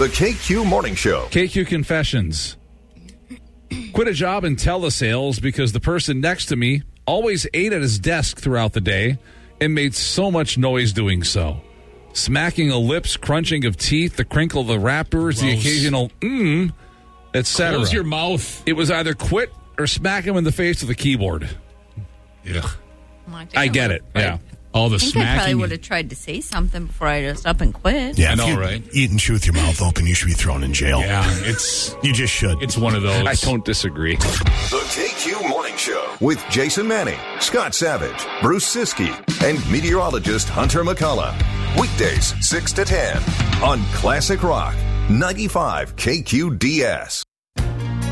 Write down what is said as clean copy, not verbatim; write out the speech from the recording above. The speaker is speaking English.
The KQ Morning Show. KQ Confessions. Quit a job in telesales because the person next to me always ate at his desk throughout the day and made so much noise doing so. Smacking of lips, crunching of teeth, the crinkle of the wrappers, the occasional etc. Close your mouth. It was either quit or smack him in the face with a keyboard. Yeah. I get it. Yeah. All the I think smacking. I probably would have tried to say something before I just up and quit. Yeah, I if know, you right? Eat and chew with your mouth open, you should be thrown in jail. Yeah, You just should. it's one of those. I don't disagree. The KQ Morning Show with Jason Manning, Scott Savage, Bruce Siskey, and meteorologist Hunter McCullough. Weekdays 6 to 10 on Classic Rock 95 KQDS.